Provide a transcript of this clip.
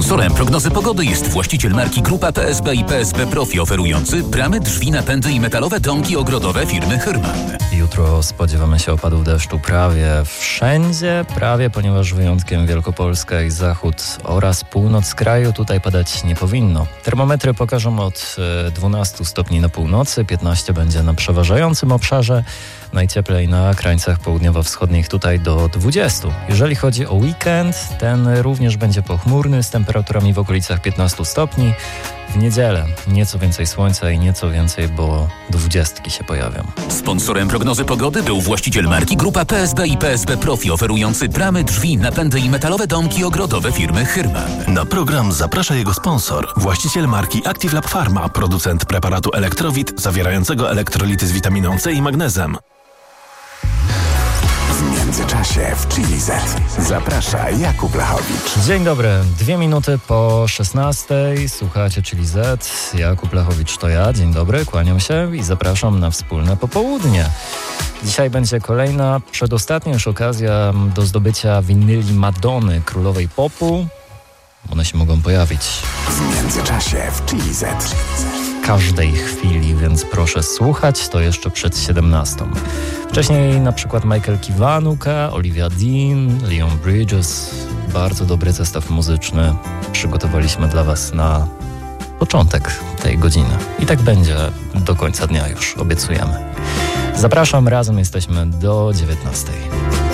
Sponsorem prognozy pogody jest właściciel marki Grupa PSB i PSB Profi, oferujący bramy, drzwi, napędy i metalowe domki ogrodowe firmy Hyrman. Jutro spodziewamy się opadów deszczu prawie wszędzie, ponieważ wyjątkiem Wielkopolska i zachód oraz północ kraju tutaj padać nie powinno. Termometry pokażą od 12 stopni na północy, 15 będzie na przeważającym obszarze, najcieplej na krańcach południowo-wschodnich tutaj do 20. Jeżeli chodzi o weekend, ten również będzie pochmurny z temperaturami w okolicach 15 stopni. W niedzielę nieco więcej słońca i nieco więcej, bo 20 się pojawią. Sponsorem prognozy pogody był właściciel marki Grupa PSB i PSB Profi, oferujący bramy, drzwi, napędy i metalowe domki ogrodowe firmy Hyrman. Na program zaprasza jego sponsor, właściciel marki Active Lab Pharma, producent preparatu Elektrowit zawierającego elektrolity z witaminą C i magnezem. W międzyczasie w Chili Z zaprasza Jakub Lechowicz. Dzień dobry, 2 minuty po 16. Słuchacie Chili Z. Jakub Lechowicz to ja. Dzień dobry, kłaniam się i zapraszam na wspólne popołudnie. Dzisiaj będzie kolejna, przedostatnia już okazja do zdobycia winyli Madonny, królowej popu. One się mogą pojawić w międzyczasie w Chili Z. Każdej chwili, więc proszę słuchać, to jeszcze przed 17. Wcześniej na przykład Michael Kiwanuka, Olivia Dean, Leon Bridges. Bardzo dobry zestaw muzyczny przygotowaliśmy dla Was na początek tej godziny. I tak będzie do końca dnia już, obiecujemy. Zapraszam, razem jesteśmy do 19.